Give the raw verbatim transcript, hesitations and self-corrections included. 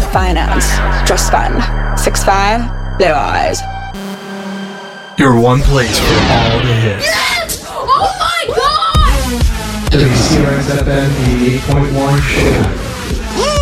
finance, trust fund, six five, blue eyes. Your one place for all the hits. Yes! Oh my god! W C R S F M eighty-eight point one Shack.